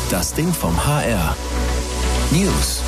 Das Ding vom HR. News.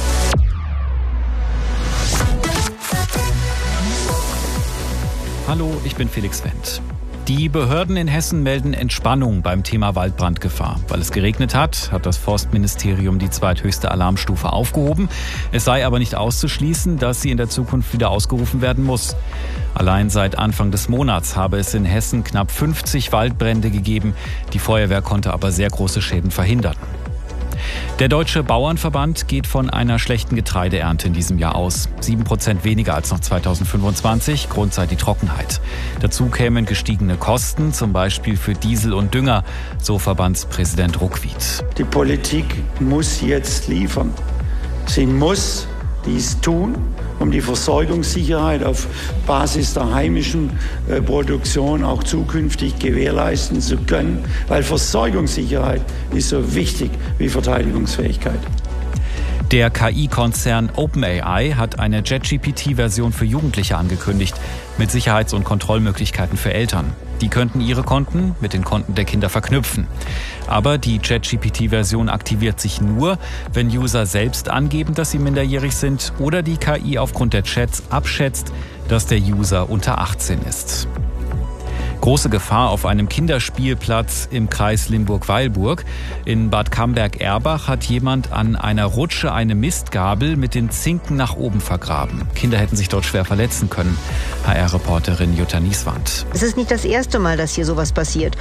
Hallo, ich bin Felix Wendt. Die Behörden in Hessen melden Entspannung beim Thema Waldbrandgefahr. Weil es geregnet hat das Forstministerium die zweithöchste Alarmstufe aufgehoben. Es sei aber nicht auszuschließen, dass sie in der Zukunft wieder ausgerufen werden muss. Allein seit Anfang des Monats habe es in Hessen knapp 50 Waldbrände gegeben. Die Feuerwehr konnte aber sehr große Schäden verhindern. Der Deutsche Bauernverband geht von einer schlechten Getreideernte in diesem Jahr aus. 7% weniger als noch 2025, Grund sei die Trockenheit. Dazu kämen gestiegene Kosten, zum Beispiel für Diesel und Dünger, so Verbandspräsident Ruckwied. Die Politik muss jetzt liefern. Sie muss dies tun, um die Versorgungssicherheit auf Basis der heimischen Produktion auch zukünftig gewährleisten zu können, weil Versorgungssicherheit ist so wichtig wie Verteidigungsfähigkeit. Der KI-Konzern OpenAI hat eine ChatGPT-Version für Jugendliche angekündigt, mit Sicherheits- und Kontrollmöglichkeiten für Eltern. Die könnten ihre Konten mit den Konten der Kinder verknüpfen. Aber die ChatGPT-Version aktiviert sich nur, wenn User selbst angeben, dass sie minderjährig sind oder die KI aufgrund der Chats abschätzt, dass der User unter 18 ist. Große Gefahr auf einem Kinderspielplatz im Kreis Limburg-Weilburg. In Bad Camberg-Erbach hat jemand an einer Rutsche eine Mistgabel mit den Zinken nach oben vergraben. Kinder hätten sich dort schwer verletzen können. HR-Reporterin Jutta Nieswand. Es ist nicht das erste Mal, dass hier sowas passiert.